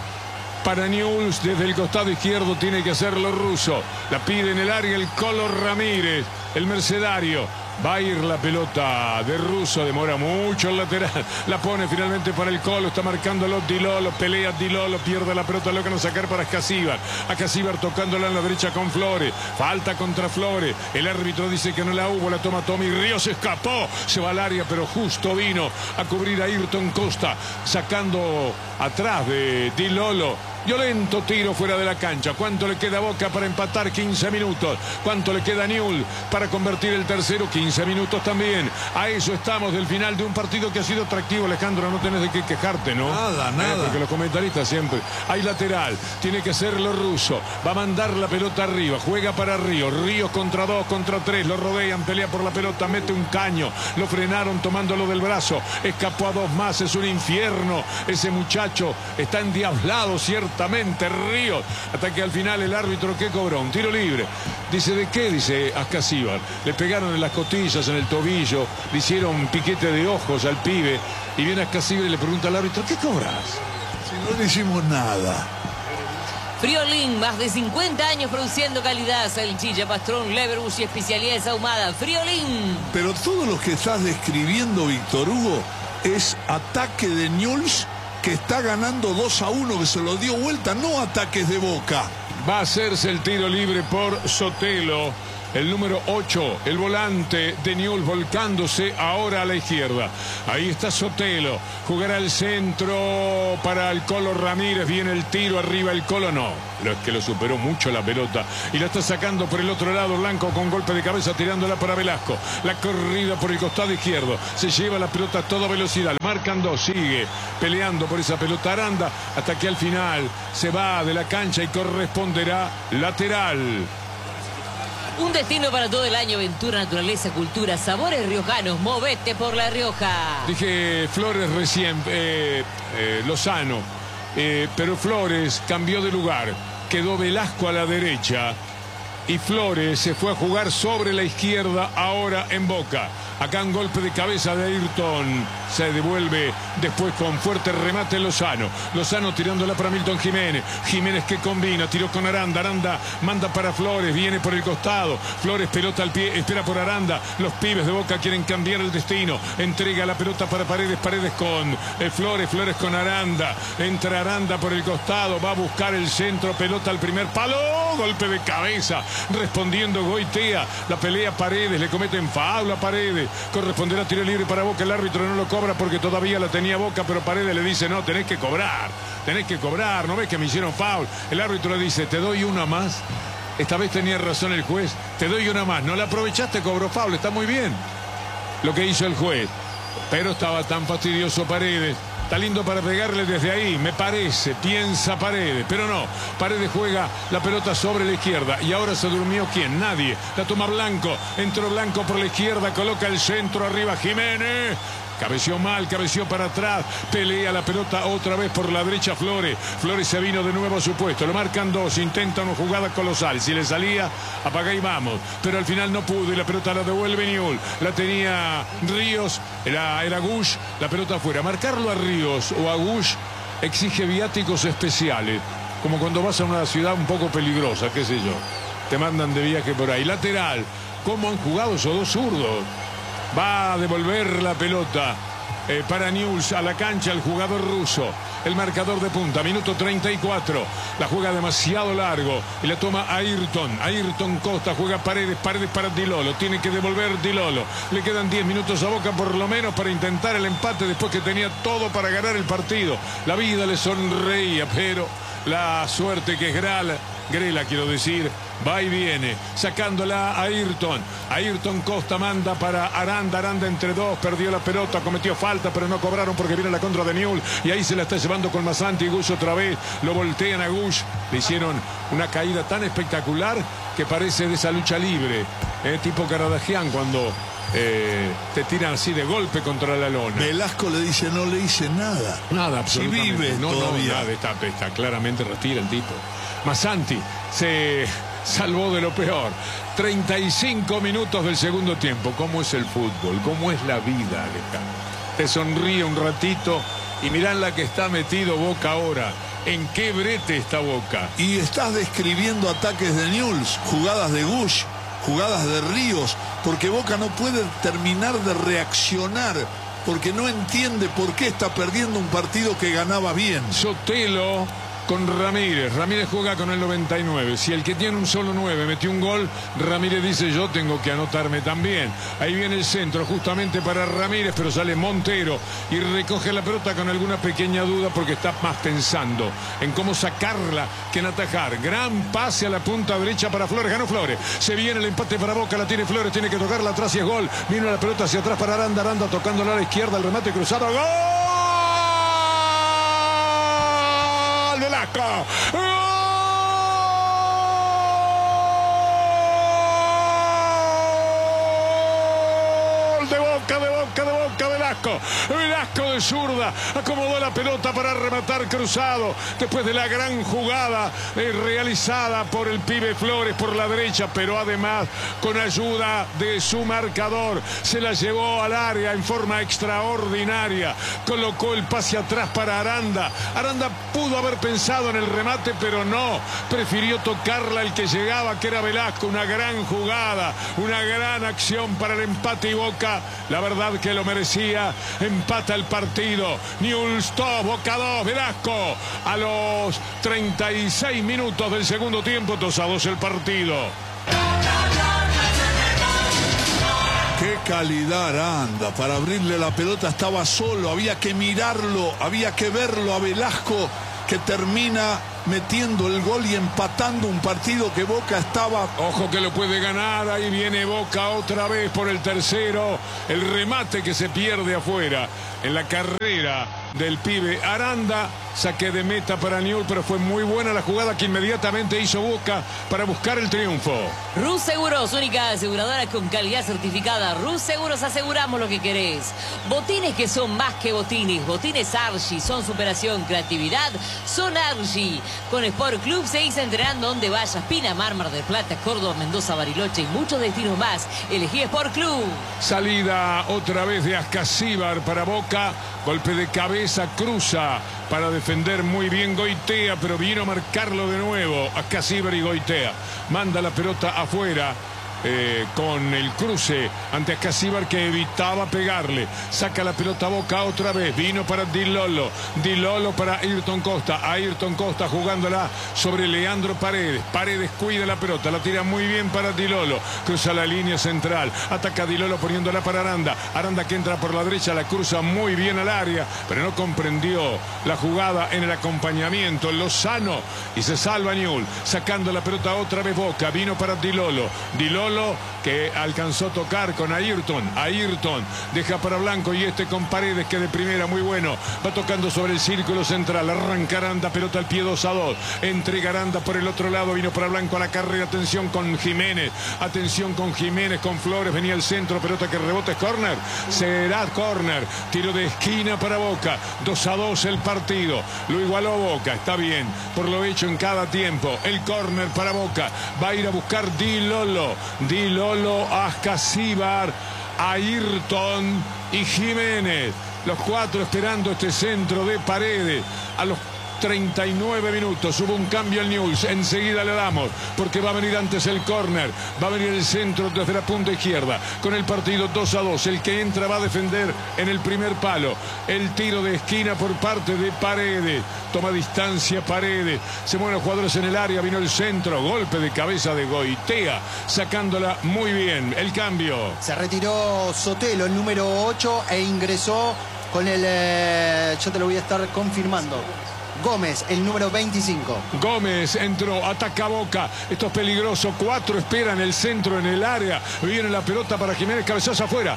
para Newell's. Desde el costado izquierdo tiene que hacerlo Russo. La pide en el área el Colo Ramírez, el mercenario. Va a ir la pelota de Russo, demora mucho el lateral, la pone finalmente para el Colo, está marcándolo Di Lolo, pelea Di Lolo, pierde la pelota, lo que no sacar para Ascasíbar, Ascasíbar tocándola en la derecha con Flores, falta contra Flores, el árbitro dice que no la hubo, la toma Tommy Ríos, escapó, se va al área, pero justo vino a cubrir a Ayrton Costa, sacando atrás de Di Lolo. Violento tiro fuera de la cancha. ¿Cuánto le queda a Boca para empatar? quince minutos. ¿Cuánto le queda a Newell's para convertir el tercero? quince minutos también. A eso estamos del final de un partido que ha sido atractivo, Alejandro. No tenés de qué quejarte, ¿no? Nada, nada. Eh, porque los comentaristas siempre. Hay lateral. Tiene que hacerlo Russo. Va a mandar la pelota arriba. Juega para Ríos. Ríos contra dos, contra tres. Lo rodean. Pelea por la pelota. Mete un caño. Lo frenaron tomándolo del brazo. Escapó a dos más. Es un infierno. Ese muchacho está endiablado, ¿cierto? Ríos, hasta que al final el árbitro que cobró un tiro libre. Dice, ¿de qué? Dice Ascasíbar. Le pegaron en las costillas, en el tobillo, le hicieron piquete de ojos al pibe, y viene Ascasíbar y le pregunta al árbitro, ¿qué cobras? Si no le hicimos nada. Friolín, más de cincuenta años produciendo calidad, salchicha, pastrón, leverbus y especialidades ahumadas. Friolín. Pero todo lo que estás describiendo, Víctor Hugo, es ataque de Newell's, que está ganando dos a uno, que se lo dio vuelta, no ataques de Boca. Va a hacerse el tiro libre por Sotelo, el número ocho, el volante de Newell's, volcándose ahora a la izquierda. Ahí está Sotelo, jugará el centro para el Colo Ramírez, viene el tiro arriba, el Colo no, pero es que lo superó mucho la pelota y la está sacando por el otro lado Blanco con golpe de cabeza, tirándola para Velasco. La corrida por el costado izquierdo, se lleva la pelota a toda velocidad, marcan dos, sigue peleando por esa pelota Aranda hasta que al final se va de la cancha y corresponderá lateral. Un destino para todo el año, aventura, naturaleza, cultura, sabores riojanos. Movete por La Rioja. Dije Flores recién, eh, eh, Lozano, eh, pero Flores cambió de lugar. Quedó Velasco a la derecha y Flores se fue a jugar sobre la izquierda ahora en Boca. Acá un golpe de cabeza de Ayrton. Se devuelve después con fuerte remate Lozano. Lozano tirándola para Milton Jiménez. Jiménez que combina, tiró con Aranda. Aranda manda para Flores, viene por el costado. Flores pelota al pie, espera por Aranda. Los pibes de Boca quieren cambiar el destino. Entrega la pelota para Paredes. Paredes con eh, Flores, Flores con Aranda. Entra Aranda por el costado, va a buscar el centro. Pelota al primer palo. Golpe de cabeza. Respondiendo Goitea. La pelea Paredes, le cometen faula a Paredes. Corresponderá tiro libre para Boca. El árbitro no lo cobra porque todavía la tenía Boca, pero Paredes le dice, no, tenés que cobrar, tenés que cobrar, ¿no ves que me hicieron foul? El árbitro le dice, te doy una más. Esta vez tenía razón el juez, te doy una más. No la aprovechaste, cobró foul, está muy bien lo que hizo el juez, pero estaba tan fastidioso Paredes Está lindo para pegarle desde ahí, me parece, piensa Paredes, pero no. Paredes juega la pelota sobre la izquierda y ahora se durmió ¿quién? Nadie. La toma Blanco, entró Blanco por la izquierda, coloca el centro arriba Jiménez. Cabeció mal, cabeció para atrás, pelea la pelota otra vez por la derecha Flores. Flores se vino de nuevo a su puesto, lo marcan dos, intenta una jugada colosal. Si le salía, apaga y vamos. Pero al final no pudo y la pelota la devuelve Newell's. La tenía Ríos, era, era Gush, la pelota afuera. Marcarlo a Ríos o a Gush exige viáticos especiales, como cuando vas a una ciudad un poco peligrosa, qué sé yo. Te mandan de viaje por ahí. Lateral, ¿cómo han jugado esos dos zurdos? Va a devolver la pelota eh, para Newell's a la cancha el jugador ruso. El marcador de punta, minuto treinta y cuatro. La juega demasiado largo y la toma Ayrton. Ayrton Costa juega Paredes, Paredes para Di Lolo. Tiene que devolver Di Lolo. Le quedan diez minutos a Boca por lo menos para intentar el empate después que tenía todo para ganar el partido. La vida le sonreía, pero la suerte que es Grala, Grela quiero decir, va y viene, sacándola a Ayrton. Ayrton Costa manda para Aranda, Aranda entre dos, perdió la pelota, cometió falta, pero no cobraron porque viene la contra de Newell's y ahí se la está llevando con Masanti y Gush otra vez, lo voltean a Gush, le hicieron una caída tan espectacular que parece de esa lucha libre, eh, tipo Karadagian cuando eh, te tiran así de golpe contra la lona. Velasco le dice, no le hice nada. Nada, absolutamente. Si vive no, todavía. No, nada, está, está claramente retira el tipo. Masanti se salvó de lo peor. treinta y cinco minutos del segundo tiempo. ¿Cómo es el fútbol? ¿Cómo es la vida, Alejandro? Te sonríe un ratito y mirá en la que está metido Boca ahora. ¿En qué brete está Boca? Y estás describiendo ataques de Newell's, jugadas de Gush, jugadas de Ríos, porque Boca no puede terminar de reaccionar, porque no entiende por qué está perdiendo un partido que ganaba bien. Sotelo con Ramírez. Ramírez juega con el noventa y nueve. Si el que tiene un solo nueve metió un gol, Ramírez dice yo tengo que anotarme también. Ahí viene el centro justamente para Ramírez, pero sale Montero y recoge la pelota con alguna pequeña duda porque está más pensando en cómo sacarla que en atajar. Gran pase a la punta derecha para Flores. Ganó Flores. Se viene el empate para Boca. La tiene Flores. Tiene que tocarla atrás y es gol. Vino la pelota hacia atrás para Aranda. Aranda tocándola a la izquierda. El remate cruzado. ¡Gol! Velasco. ¡Gol de Boca, de Boca, de Boca! Velasco. Velasco de zurda. Acomodó la pelota para rematar cruzado. Después de la gran jugada eh, realizada por el pibe Flores por la derecha, pero además con ayuda de su marcador. Se la llevó al área en forma extraordinaria. Colocó el pase atrás para Aranda. Aranda pudo haber pensado en el remate, pero no. Prefirió tocarla el que llegaba, que era Velasco. Una gran jugada, una gran acción para el empate y Boca, la verdad que lo merecía. Empata el partido. Newell's dos, Boca dos. Velasco a los treinta y seis minutos del segundo tiempo. dos a dos el partido. Qué calidad Aranda para abrirle la pelota, estaba solo, había que mirarlo, había que verlo a Velasco, que termina metiendo el gol y empatando un partido que Boca estaba... Ojo que lo puede ganar, ahí viene Boca otra vez por el tercero, el remate que se pierde afuera en la carrera del pibe Aranda. Saque de meta para Newell's, pero fue muy buena la jugada que inmediatamente hizo Boca para buscar el triunfo. Rus Seguros, única aseguradora con calidad certificada. Rus Seguros, aseguramos lo que querés. Botines que son más que botines. Botines Argy, son superación, creatividad, son Argy. Con Sport Club seguís entrenando donde vayas. Pinamar, Mar del Plata, Córdoba, Mendoza, Bariloche y muchos destinos más. Elegí Sport Club. Salida otra vez de Ascasíbar para Boca. Golpe de cabeza, cruza para defender muy bien Goitea, pero vino a marcarlo de nuevo Ascasíbar y Goitea. Manda la pelota afuera. Eh, con el cruce ante Ascasíbar, que evitaba pegarle. Saca la pelota a Boca otra vez. Vino para Di Lolo. Di Lolo para Ayrton Costa. Ayrton Costa jugándola sobre Leandro Paredes. Paredes cuida la pelota. La tira muy bien para Di Lolo. Cruza la línea central. Ataca a Di Lolo poniéndola para Aranda. Aranda que entra por la derecha. La cruza muy bien al área, pero no comprendió la jugada en el acompañamiento. Lozano y se salva Newell's. Sacando la pelota otra vez Boca. Vino para Di Lolo. Di Lolo Lolo, que alcanzó a tocar con Ayrton. Ayrton deja para Blanco y este con Paredes, que de primera muy bueno. Va tocando sobre el círculo central. Arranca Aranda, pelota al pie, dos a dos. Entrega Aranda por el otro lado. Vino para Blanco a la carrera. Atención con Jiménez. Atención con Jiménez, con Flores. Venía el centro. Pelota que rebota, es córner. Será córner. Tiro de esquina para Boca. dos a dos el partido. Lo igualó Boca. Está bien. Por lo hecho en cada tiempo. El córner para Boca. Va a ir a buscar Di Lolo. Di Lolo, Ascasíbar, Ayrton y Jiménez. Los cuatro esperando este centro de Paredes. A los treinta y nueve minutos hubo un cambio al Newell's. Enseguida le damos, porque va a venir antes el córner. Va a venir el centro desde la punta izquierda. Con el partido dos a dos. El que entra va a defender en el primer palo. El tiro de esquina por parte de Paredes. Toma distancia Paredes. Se mueven los jugadores en el área. Vino el centro. Golpe de cabeza de Goitea. Sacándola muy bien. El cambio. Se retiró Sotelo, el número ocho, e ingresó con el... Eh, yo te lo voy a estar confirmando. Gómez, el número veinticinco. Gómez entró, ataca Boca. Esto es peligroso. Cuatro esperan el centro en el área. Viene la pelota para Jiménez, cabezazo afuera.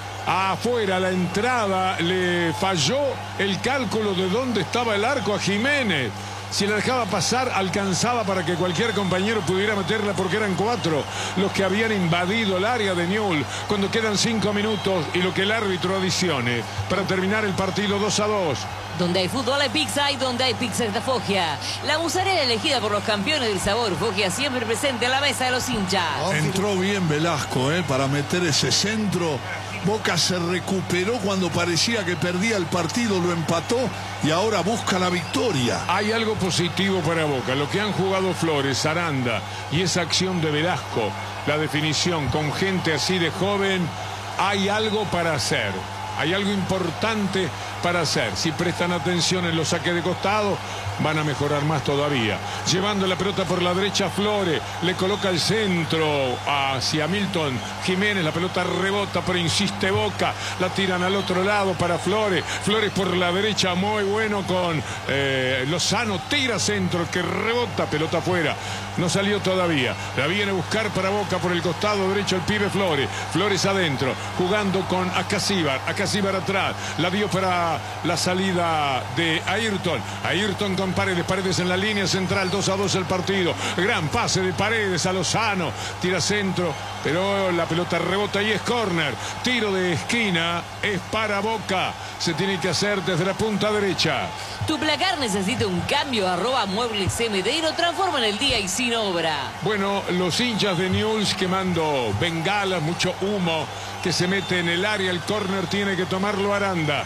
Afuera, la entrada le falló el cálculo de dónde estaba el arco a Jiménez. Si la dejaba pasar, alcanzaba para que cualquier compañero pudiera meterla, porque eran cuatro los que habían invadido el área de Newell's. Cuando quedan cinco minutos y lo que el árbitro adicione para terminar el partido dos a dos. Donde hay fútbol hay pizza, y donde hay pizza está Foggia. La mozzarella elegida por los campeones del sabor. Foggia siempre presente a la mesa de los hinchas. Entró bien Velasco, ¿eh? Para meter ese centro. Boca se recuperó cuando parecía que perdía el partido, lo empató y ahora busca la victoria. Hay algo positivo para Boca, lo que han jugado Flores, Aranda y esa acción de Velasco, la definición con gente así de joven. Hay algo para hacer, hay algo importante para hacer. Si prestan atención en los saques de costado, van a mejorar más todavía. Llevando la pelota por la derecha, Flores le coloca el centro hacia Milton Jiménez. La pelota rebota, pero insiste Boca. La tiran al otro lado para Flores. Flores por la derecha, muy bueno con eh, Lozano. Tira centro que rebota, pelota afuera. No salió todavía. La viene a buscar para Boca por el costado derecho el pibe Flores. Flores adentro, jugando con Ascasíbar. Ascasíbar atrás. La dio para la salida de Ayrton. Ayrton con Paredes. Paredes en la línea central. dos a dos el partido. Gran pase de Paredes a Lozano. Tira centro, pero la pelota rebota y es córner. Tiro de esquina. Es para Boca. Se tiene que hacer desde la punta derecha. Tu placar necesita un cambio. Arroba Muebles M D y lo transforma en el día y sin obra. Bueno, los hinchas de Newell's quemando bengalas, mucho humo que se mete en el área. El córner tiene que tomarlo Aranda.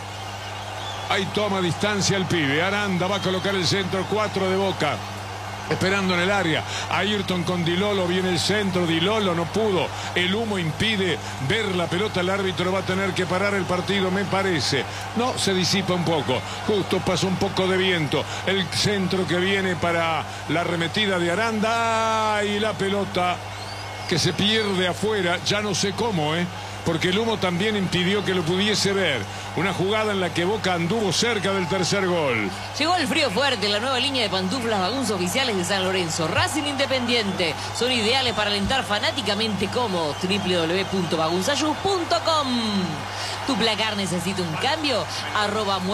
Ahí toma distancia el pibe. Aranda va a colocar el centro, cuatro de Boca. Esperando en el área. Ayrton con Di Lolo. Viene el centro. Di Lolo no pudo. El humo impide ver la pelota. El árbitro va a tener que parar el partido, me parece. No, se disipa un poco. Justo pasó un poco de viento. El centro que viene para la arremetida de Aranda. Y la pelota que se pierde afuera. Ya no sé cómo, ¿eh? Porque el humo también impidió que lo pudiese ver. Una jugada en la que Boca anduvo cerca del tercer gol. Llegó el frío fuerte, la nueva línea de pantuflas Baguns oficiales de San Lorenzo. Racing Independiente. Son ideales para alentar fanáticamente como w w w punto bagunsayus punto com. Tu placar necesita un cambio. Arroba